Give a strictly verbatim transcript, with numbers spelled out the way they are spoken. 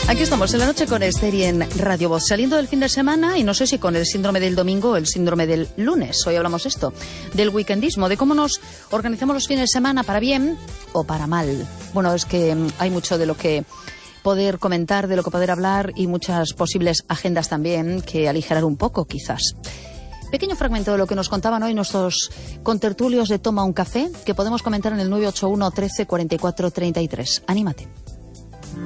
Aquí estamos en la noche con Esther y en Radio Voz, saliendo del fin de semana y no sé si con el síndrome del domingo o el síndrome del lunes. Hoy hablamos esto, del weekendismo, de cómo nos organizamos los fines de semana para bien o para mal. Bueno, es que hay mucho de lo que poder comentar, de lo que poder hablar y muchas posibles agendas también que aligerar un poco, quizás. Pequeño fragmento de lo que nos contaban hoy nuestros contertulios de Toma un Café, que podemos comentar en el nueve ocho uno, trece, cuarenta y cuatro, treinta y tres. Anímate.